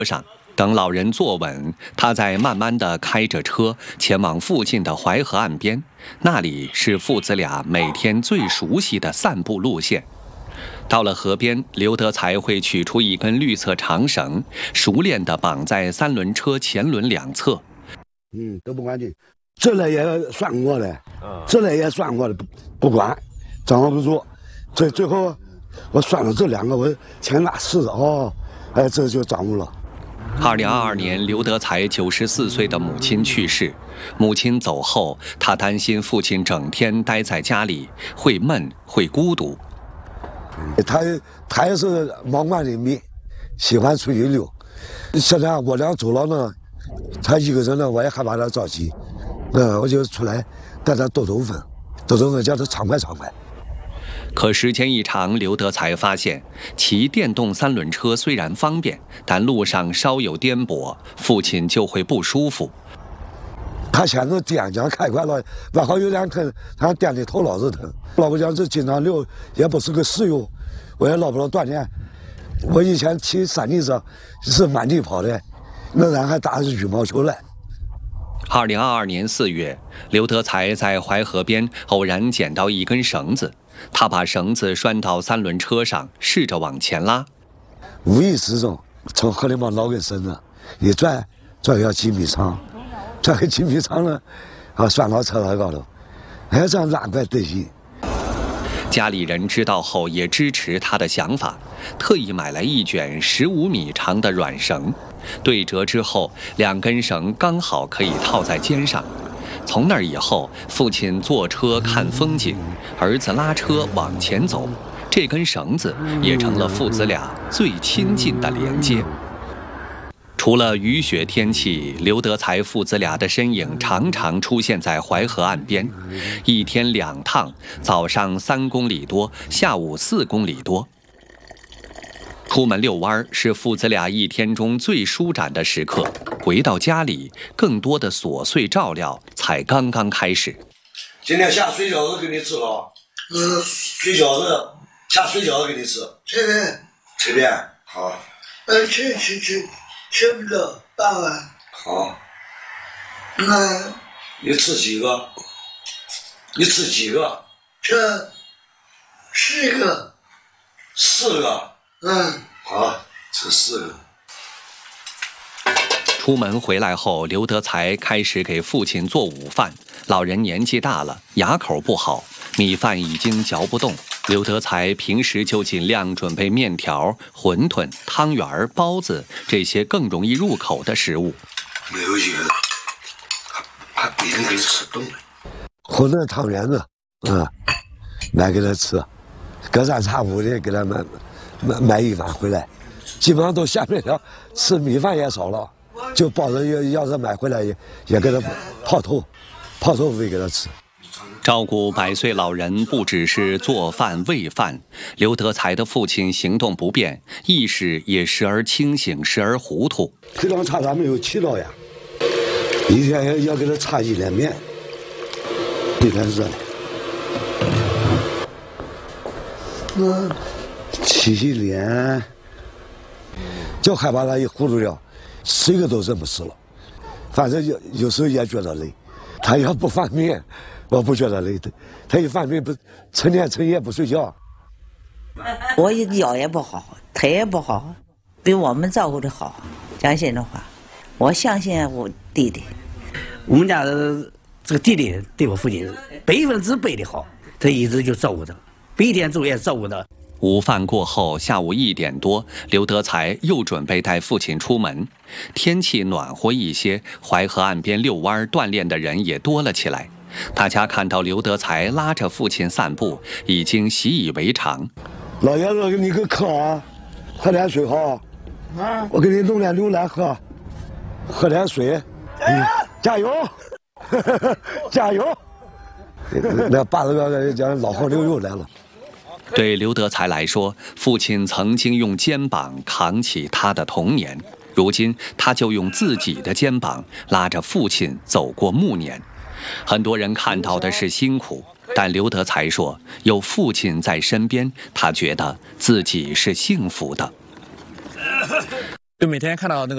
上。等老人坐稳，他再慢慢地开着车前往附近的淮河岸边，那里是父子俩每天最熟悉的散步路线。到了河边，刘德才会取出一根绿色长绳，熟练地绑在三轮车前轮两侧。 都不管你，这来也算过的，这来也算过的，不管，掌握不住。最后我算了这两个，我前拉试着这就掌握了。 2022年，刘德才94岁的母亲去世。母亲走后，他担心父亲整天待在家里会闷会孤独。 他也是忙惯的命，喜欢出去溜。现在我俩走了呢，他一个人呢，我也害怕他着急，我就出来带他兜风，叫他畅快畅快。 可时间一长，刘德才发现，骑电动三轮车虽然方便，但路上稍有颠簸，父亲就会不舒服。 他现在电浆开快了，往后有点疼，他电的头脑子疼。老婆讲这经常溜，也不是个事用，我也捞不了锻炼。我以前骑山地车是满地跑的，那咱还打羽毛球嘞。 2022年4月，刘德才在淮河边偶然捡到一根绳子。他把绳子拴到三轮车上，试着往前拉。 无意之中，从河里面捞根绳子，一转要几米长，转个几米长呢，拴到车头高头，这样拉怪得劲。 家里人知道后也支持他的想法，特意买来一卷15米长的软绳，对折之后，2根绳刚好可以套在肩上。从那以后，父亲坐车看风景，儿子拉车往前走，这根绳子也成了父子俩最亲近的连接。除了雨雪天气，刘德才父子俩的身影常常出现在淮河岸边，一天2趟，早上3公里多，下午4公里多。出门遛弯是父子俩一天中最舒展的时刻，回到家里，更多的琐碎照料才刚刚开始。 今天下水饺子给你吃了，水饺子下水饺子给你吃，随便，好。 吃不了8碗。 好。你吃几个？ 这4个。 4个。好，吃4个。 出门回来后，刘德才开始给父亲做午饭。老人年纪大了，牙口不好，米饭已经嚼不动。刘德才平时就尽量准备面条、馄饨、汤圆、包子这些更容易入口的食物。 没有一个，他不应该吃冻的。馄饨、汤圆子，买给他吃，隔三差五的给他买一碗回来，基本上都下面条，吃米饭也少了，就包子要是买回来也给他泡豆腐给他吃。 照顾100岁老人不只是做饭喂饭，刘德才的父亲行动不便，意识也时而清醒，时而糊涂。 这张茶咱没有起到呀，一天要给他擦1脸面，一天热的。洗脸，就害怕他一糊涂了，谁个都这么死了。反正有时候也觉得累，他要不犯病，我不觉得累的。他一犯病不成天成夜不睡觉。 我腰也不好，腿也不好，比我们照顾的好。讲心里话，我相信我弟弟。 我们家的这个弟弟对我父亲100%的好，他一直就照顾他，白天昼夜照顾他。 午饭过后，下午1点多，刘德才又准备带父亲出门。天气暖和一些，淮河岸边遛弯锻炼的人也多了起来。大家看到刘德才拉着父亲散步，已经习以为常。 老爷子给你个课啊，喝点水好。我给你弄点牛奶喝，喝点水。加油！加油！那80个讲老黄牛又来了。 对刘德才来说，父亲曾经用肩膀扛起他的童年，如今他就用自己的肩膀拉着父亲走过暮年。很多人看到的是辛苦，但刘德才说，有父亲在身边，他觉得自己是幸福的。 就每天看到那个